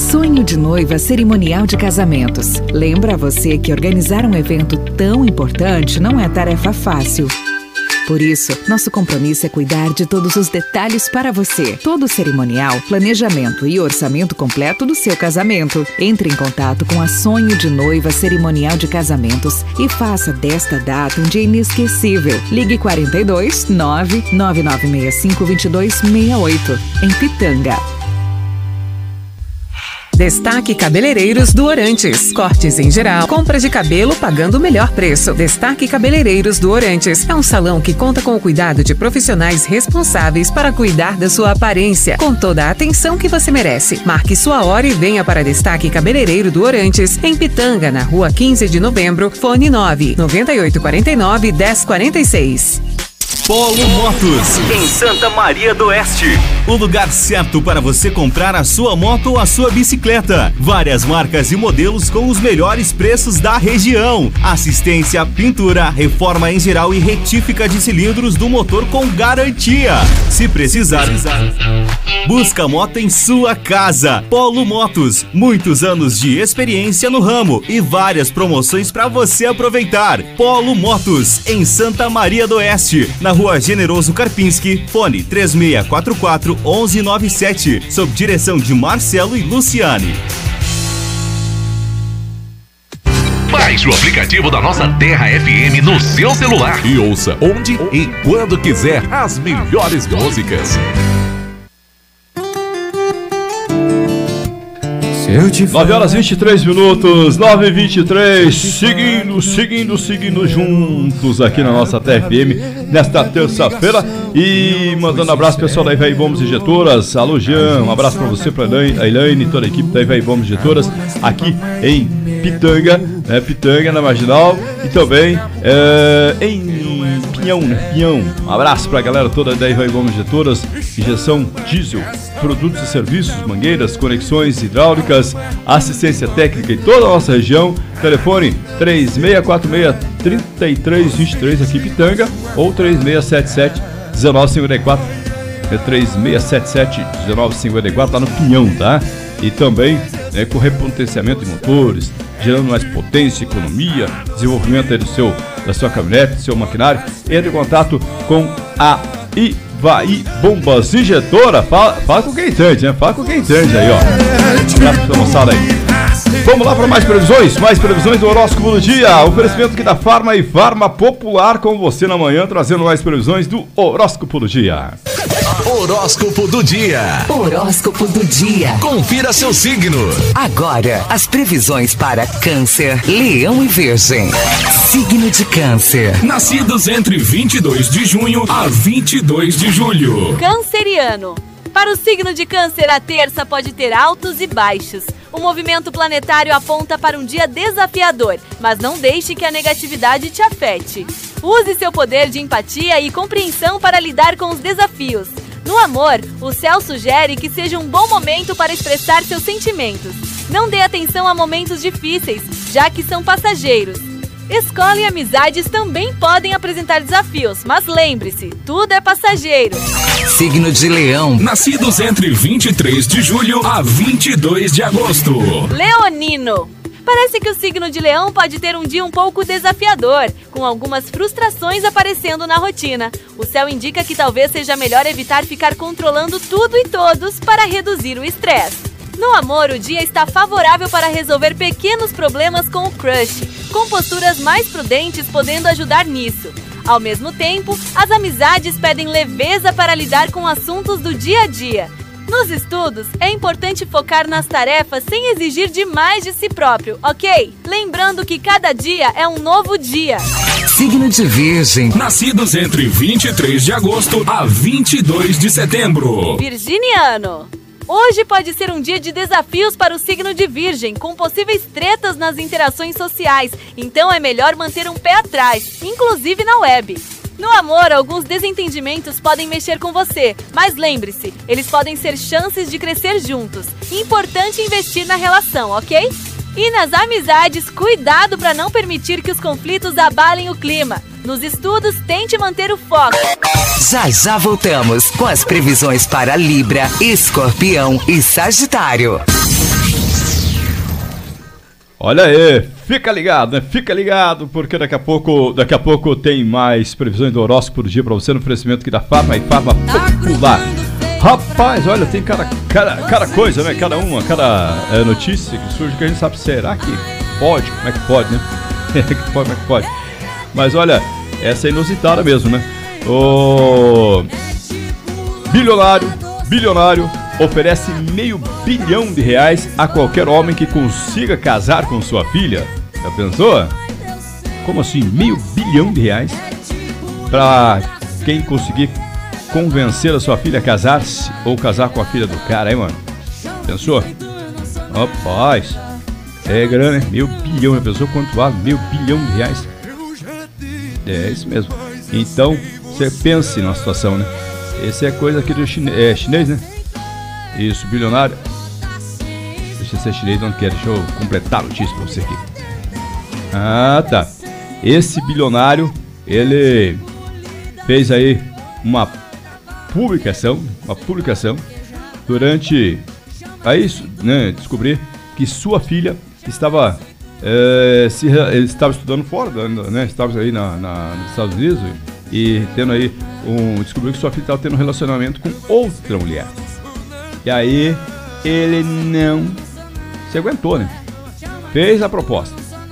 Sonho de Noiva Cerimonial de Casamentos. Lembra você que organizar um evento tão importante não é tarefa fácil. Por isso, nosso compromisso é cuidar de todos os detalhes para você. Todo o cerimonial, planejamento e orçamento completo do seu casamento. Entre em contato com a Sonho de Noiva Cerimonial de Casamentos e faça desta data um dia inesquecível. Ligue 42 99965 2268, em Pitanga. Destaque Cabeleireiros do Orantes. Cortes em geral, compra de cabelo pagando o melhor preço. Destaque Cabeleireiros do Orantes. É um salão que conta com o cuidado de profissionais responsáveis para cuidar da sua aparência, com toda a atenção que você merece. Marque sua hora e venha para Destaque Cabeleireiro do Orantes, em Pitanga, na rua 15 de novembro, fone 99849-1046. Polo Motos, em Santa Maria do Oeste. O lugar certo para você comprar a sua moto ou a sua bicicleta. Várias marcas e modelos com os melhores preços da região. Assistência, pintura, reforma em geral e retífica de cilindros do motor com garantia. Se precisar, busca a moto em sua casa. Polo Motos, muitos anos de experiência no ramo e várias promoções para você aproveitar. Polo Motos, em Santa Maria do Oeste, na Rua Generoso Karpinski, fone 3644-1197, sob direção de Marcelo e Luciane. Baixe o aplicativo da nossa Terra FM no seu celular e ouça onde e quando quiser as melhores músicas. 9 horas 23 minutos, 9h23, seguindo juntos aqui na nossa TFM nesta terça-feira e mandando um abraço pessoal da Ivaí Bombas Injetoras. Alô Jean, um abraço pra você, pra a Elaine e toda a equipe da Ivaí Bombas Injetoras aqui em Pitanga, né? Pitanga na Marginal e também em Pinhão, né? Pinhão. Um abraço pra galera toda da Ivaí Bombas Injetoras, injeção diesel, produtos e serviços, mangueiras, conexões hidráulicas, assistência técnica em toda a nossa região. Telefone 3646-3323 aqui em Pitanga ou 3677-1954. 3677-1954 lá no Pinhão, tá? E também com repotenciamento de motores, gerando mais potência, economia, desenvolvimento aí da sua caminhonete, do seu maquinário. Entre em contato com a Ivaí Bombas Injetora. Fala com quem entende, né? Fala com quem entende aí, ó. Um abraço pra moçada aí. Vamos lá para mais previsões do horóscopo do dia. Oferecimento aqui da Farma e Farma Popular com você na manhã, trazendo mais previsões do horóscopo do dia. Horóscopo do dia. Horóscopo do dia. Confira seu signo. Agora, as previsões para Câncer, Leão e Virgem. Signo de Câncer. Nascidos entre 22 de junho a 22 de julho. Canceriano. Para o signo de Câncer, a terça pode ter altos e baixos. O movimento planetário aponta para um dia desafiador, mas não deixe que a negatividade te afete. Use seu poder de empatia e compreensão para lidar com os desafios. No amor, o céu sugere que seja um bom momento para expressar seus sentimentos. Não dê atenção a momentos difíceis, já que são passageiros. Escola e amizades também podem apresentar desafios, mas lembre-se, tudo é passageiro. Signo de Leão. Nascidos entre 23 de julho a 22 de agosto. Leonino. Parece que o signo de Leão pode ter um dia um pouco desafiador, com algumas frustrações aparecendo na rotina. O céu indica que talvez seja melhor evitar ficar controlando tudo e todos para reduzir o estresse. No amor, o dia está favorável para resolver pequenos problemas com o crush, com posturas mais prudentes podendo ajudar nisso. Ao mesmo tempo, as amizades pedem leveza para lidar com assuntos do dia a dia. Nos estudos, é importante focar nas tarefas sem exigir demais de si próprio, ok? Lembrando que cada dia é um novo dia. Signo de Virgem. Nascidos entre 23 de agosto a 22 de setembro. Virginiano. Hoje pode ser um dia de desafios para o signo de Virgem, com possíveis tretas nas interações sociais, então é melhor manter um pé atrás, inclusive na web. No amor, alguns desentendimentos podem mexer com você, mas lembre-se, eles podem ser chances de crescer juntos. Importante investir na relação, ok? E nas amizades, cuidado para não permitir que os conflitos abalem o clima. Nos estudos, tente manter o foco. Já voltamos com as previsões para Libra, Escorpião e Sagitário. Olha aí, fica ligado, né? Fica ligado, porque daqui a pouco tem mais previsões do horóscopo do dia pra você no oferecimento aqui da Farma e Farma Popular. Rapaz, olha, tem cada coisa, né? Cada notícia que surge que a gente sabe, será que pode? Como é que pode, né? Como é que pode? Mas olha, essa é inusitada mesmo, né? O bilionário oferece R$500 milhão a qualquer homem que consiga casar com sua filha. Já pensou? Como assim? R$500 milhão? Pra quem conseguir convencer a sua filha a casar-se ou casar com a filha do cara, hein, mano? Pensou? Rapaz, é grana, hein? R$500 milhão, já pensou quanto vale? R$500 milhão? É isso mesmo. Então, você pense na situação, né? Essa é coisa aqui do chinês, né? Isso, bilionário. Deixa eu ser chinês, não quero. Deixa eu completar a notícia pra você aqui. Ah, tá. Esse bilionário, ele fez aí uma publicação durante aí, né, descobrir que sua filha estava estudando fora, né, estava aí nos Estados Unidos e tendo aí descobriu que sua filha estava tendo um relacionamento com outra mulher. E aí ele não se aguentou, né? Fez a proposta.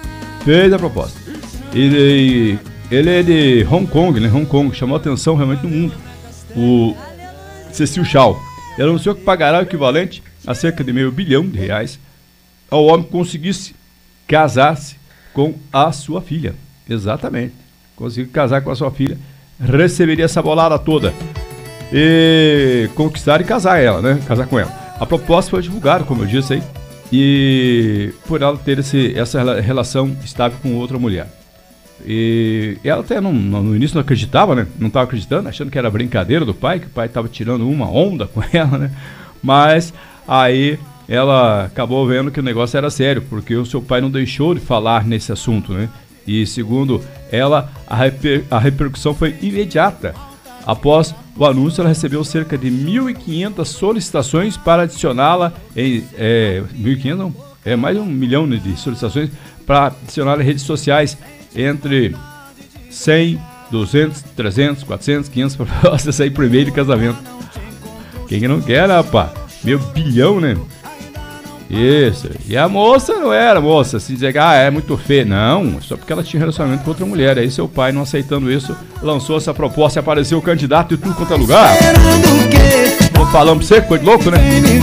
Ele é de Hong Kong, né? Hong Kong, chamou atenção realmente no mundo. O Cecil Shaw. Ele anunciou que pagará o equivalente a cerca de R$500 milhão ao homem que conseguisse casar-se com a sua filha. Exatamente. Conseguir casar com a sua filha, receberia essa bolada toda. E conquistar e casar ela, né? Casar com ela. A proposta foi divulgada, como eu disse aí, e por ela ter essa relação estável com outra mulher. E ela até no início não acreditava, né? Não estava acreditando, achando que era brincadeira do pai, que o pai estava tirando uma onda com ela, né? Mas aí ela acabou vendo que o negócio era sério, porque o seu pai não deixou de falar nesse assunto, né? E segundo ela, a repercussão foi imediata. Após o anúncio, ela recebeu cerca de 1.500 solicitações para adicioná-la em... 1.500 não, mais de 1 milhão de solicitações para adicioná-la em redes sociais, entre 100, 200, 300, 400, 500 propostas aí por e-mail de casamento. Quem que não quer, rapaz? R$500 bilhão, né? Isso. E a moça não era moça, se dizer, é muito feia. Não, só porque ela tinha relacionamento com outra mulher. Aí seu pai, não aceitando isso, lançou essa proposta e apareceu o candidato e tudo quanto é lugar. Vou falando pra você, coisa de louco, né?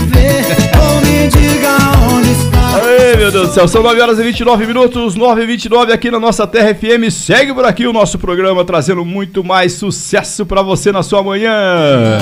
Ai, meu Deus do céu, são 9h29, 9h29 aqui na nossa Terra FM. Segue por aqui o nosso programa, trazendo muito mais sucesso pra você na sua manhã.